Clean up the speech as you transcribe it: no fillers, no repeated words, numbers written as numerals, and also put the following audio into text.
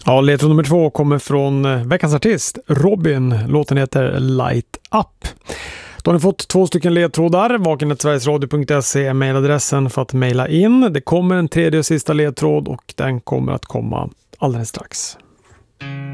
Ja, ledtråd nummer 2 kommer från veckans artist, Robin. Låten heter Light Up. Då har ni fått 2 stycken ledtrådar. vaken@sverigesradio.se är mejladressen för att mejla in. Det kommer en tredje och sista ledtråd och den kommer att komma alldeles strax.